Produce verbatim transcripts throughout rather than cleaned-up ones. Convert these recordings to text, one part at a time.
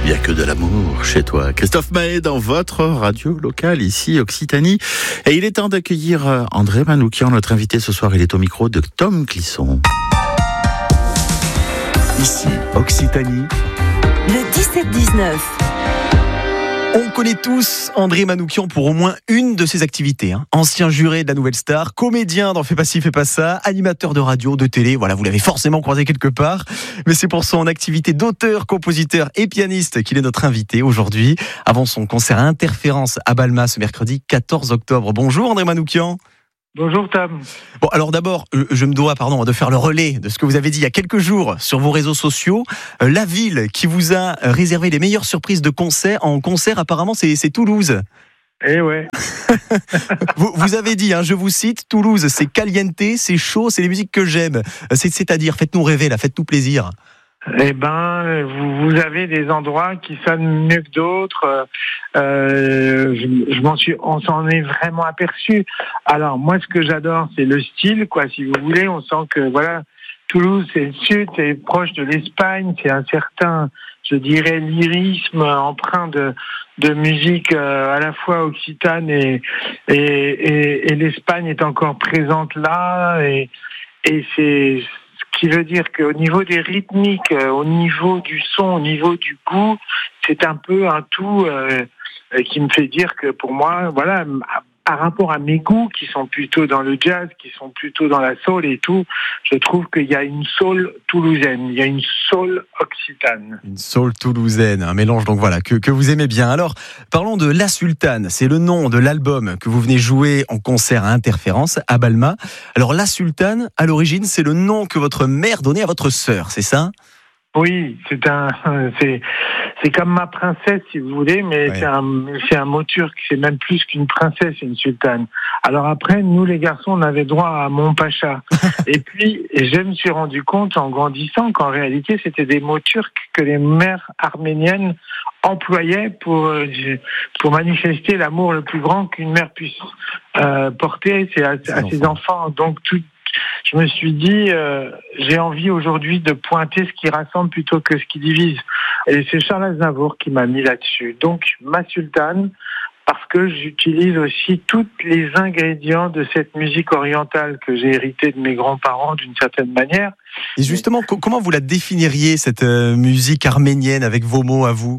Il n'y a que de l'amour chez toi. Christophe Mahé dans votre radio locale, ici Occitanie. Et il est temps d'accueillir André Manoukian, notre invité ce soir. Il est au micro de Tom Clisson. Ici Occitanie. Le dix-sept dix-neuf. On connaît tous André Manoukian pour au moins une de ses activités. Hein. Ancien juré de la Nouvelle Star, comédien dans Fais pas ci, fais pas ça, animateur de radio, de télé. Voilà, vous l'avez forcément croisé quelque part. Mais c'est pour son activité d'auteur, compositeur et pianiste qu'il est notre invité aujourd'hui. Avant son concert Interférence à Balma ce mercredi quatorze octobre. Bonjour André Manoukian. Bonjour Tom. Bon, alors d'abord, je me dois, pardon, de faire le relais de ce que vous avez dit il y a quelques jours sur vos réseaux sociaux. Euh, la ville qui vous a réservé les meilleures surprises de concert, en concert, apparemment, c'est, c'est Toulouse. Eh ouais. vous, vous avez dit, hein, je vous cite, Toulouse, c'est caliente, c'est chaud, c'est les musiques que j'aime. C'est, c'est-à-dire, faites-nous rêver, là, faites-nous plaisir. Eh ben, vous, vous avez des endroits qui sonnent mieux que d'autres. Euh, je, je m'en suis, on s'en est vraiment aperçu. Alors moi, ce que j'adore, c'est le style, quoi. Si vous voulez, on sent que voilà, Toulouse, c'est le sud, c'est proche de l'Espagne, c'est un certain, je dirais, lyrisme empreint de de musique euh, à la fois occitane et et, et et l'Espagne est encore présente là et et c'est ce qui veut dire qu'au niveau des rythmiques, euh, au niveau du son, au niveau du goût, c'est un peu un tout euh, qui me fait dire que pour moi, voilà, par rapport à mes goûts qui sont plutôt dans le jazz, qui sont plutôt dans la soul et tout, je trouve qu'il y a une soul toulousaine, il y a une soul occitane. Une soul toulousaine, un mélange donc voilà que, que vous aimez bien. Alors, parlons de La Sultane, c'est le nom de l'album que vous venez jouer en concert à Interférence à Balma. Alors La Sultane, à l'origine, c'est le nom que votre mère donnait à votre sœur, c'est ça ? Oui, c'est un, c'est, c'est comme ma princesse, si vous voulez, mais ouais. c'est un, c'est un mot turc, c'est même plus qu'une princesse, une sultane. Alors après, nous les garçons, on avait droit à mon pacha. Et puis, je me suis rendu compte en grandissant qu'en réalité, c'était des mots turcs que les mères arméniennes employaient pour pour manifester l'amour le plus grand qu'une mère puisse euh, porter c'est à, à ses enfants. Donc tout. Je me suis dit, euh, j'ai envie aujourd'hui de pointer ce qui rassemble plutôt que ce qui divise. Et c'est Charles Aznavour qui m'a mis là-dessus. Donc, ma sultane, parce que j'utilise aussi tous les ingrédients de cette musique orientale que j'ai héritée de mes grands-parents d'une certaine manière. Et justement, Mais... comment vous la définiriez, cette euh, musique arménienne, avec vos mots à vous ?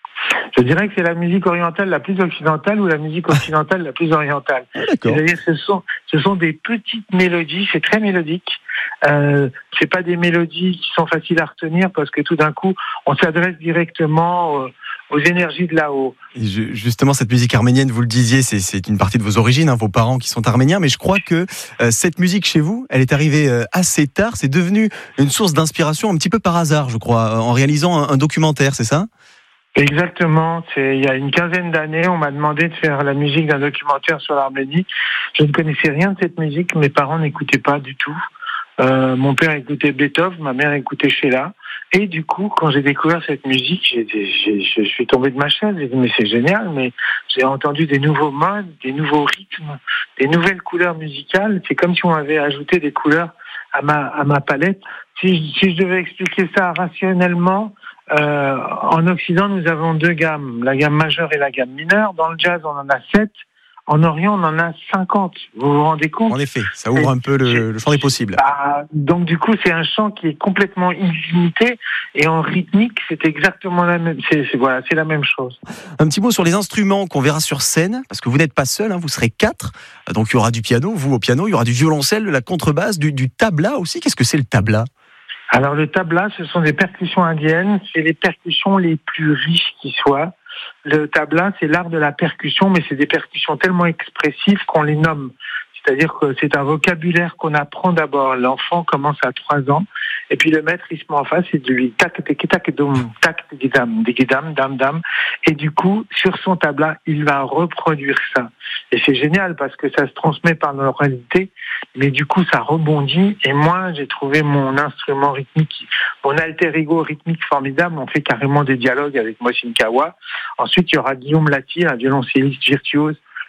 Je dirais que c'est la musique orientale la plus occidentale ou la musique occidentale la plus orientale. Ah, d'accord. C'est-à-dire que ce sont, ce sont des petites mélodies, c'est très mélodique. Euh, c'est pas des mélodies qui sont faciles à retenir parce que tout d'un coup, on s'adresse directement aux, aux énergies de là-haut. Et je, justement, cette musique arménienne, vous le disiez, c'est, c'est une partie de vos origines, hein, vos parents qui sont arméniens, mais je crois que euh, cette musique chez vous, elle est arrivée euh, assez tard, c'est devenu une source d'inspiration un petit peu par hasard, je crois, en réalisant un, un documentaire, c'est ça ? Exactement. C'est, il y a une quinzaine d'années, on m'a demandé de faire la musique d'un documentaire sur l'Arménie. Je ne connaissais rien de cette musique. Mes parents n'écoutaient pas du tout. Euh, mon père écoutait Beethoven, ma mère écoutait Sheila. Et du coup, quand j'ai découvert cette musique, j'ai, j'ai, je suis tombé de ma chaise. J'ai dit, mais c'est génial, mais j'ai entendu des nouveaux modes, des nouveaux rythmes, des nouvelles couleurs musicales. C'est comme si on avait ajouté des couleurs à ma, à ma palette. Si, si je devais expliquer ça rationnellement, Euh, en Occident, nous avons deux gammes, la gamme majeure et la gamme mineure. Dans le jazz, on en a sept. En Orient, on en a cinquante. Vous vous rendez compte ? En effet, ça ouvre un peu le, le champ des possibles. Bah, donc du coup, c'est un champ qui est complètement illimité. Et en rythmique, c'est exactement la même. C'est, c'est voilà, c'est la même chose. Un petit mot sur les instruments qu'on verra sur scène, parce que vous n'êtes pas seul, hein, vous serez quatre. Donc il y aura du piano, vous au piano, il y aura du violoncelle, de la contrebasse, du, du tabla aussi. Qu'est-ce que c'est le tabla ? Alors le tabla, ce sont des percussions indiennes, c'est les percussions les plus riches qui soient. Le tabla, c'est l'art de la percussion, mais c'est des percussions tellement expressives qu'on les nomme. C'est-à-dire que c'est un vocabulaire qu'on apprend d'abord. L'enfant commence à trois ans, et puis le maître, il se met en face, et lui tac, tac, tac, dum, tac, digidam, digidam, dam, dam. Et du coup, sur son tabla, il va reproduire ça. Et c'est génial parce que ça se transmet par l'oralité, mais du coup, ça rebondit. Et moi, j'ai trouvé mon instrument rythmique, mon alter ego rythmique formidable. On fait carrément des dialogues avec Mohsin Kawa. Ensuite, il y aura Guillaume Lati, un violoncelliste virtuose,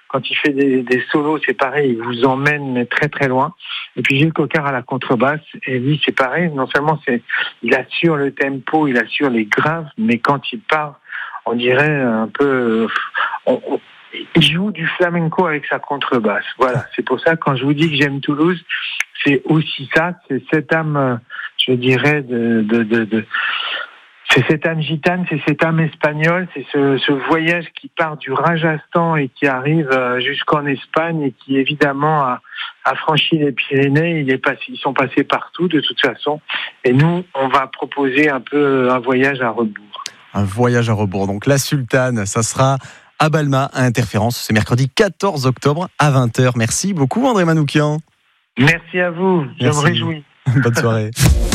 quand il fait des, des solos, c'est pareil, il vous emmène mais très très loin. Et puis Gilles Coquard à la contrebasse, et lui c'est pareil, non seulement c'est, il assure le tempo, il assure les graves, mais quand il part, on dirait un peu, on, on, il joue du flamenco avec sa contrebasse. Voilà, c'est pour ça que quand je vous dis que j'aime Toulouse, c'est aussi ça, c'est cette âme, je dirais, de, de, de, de c'est cette âme gitane, c'est cette âme espagnole, c'est ce, ce voyage qui part du Rajasthan et qui arrive jusqu'en Espagne et qui évidemment a, a franchi les Pyrénées. Il est passé, ils sont passés partout de toute façon. Et nous, on va proposer un peu un voyage à rebours. Un voyage à rebours. Donc la Sultane, ça sera à Balma à Interférence. C'est mercredi quatorze octobre à vingt heures. Merci beaucoup André Manoukian. Merci à vous, je Merci. me réjouis. Bonne soirée.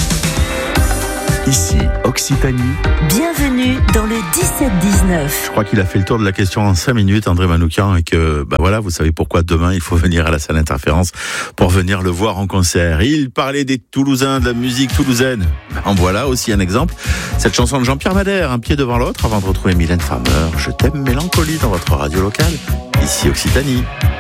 Ici, Occitanie. Bienvenue dans le dix-sept dix-neuf. Je crois qu'il a fait le tour de la question en cinq minutes, André Manoukian, et que, bah voilà, vous savez pourquoi demain il faut venir à la salle Interférence pour venir le voir en concert. Il parlait des Toulousains, de la musique toulousaine. En voilà aussi un exemple. Cette chanson de Jean-Pierre Madère, un pied devant l'autre, avant de retrouver Mylène Farmer. Je t'aime mélancolie dans votre radio locale, ici Occitanie.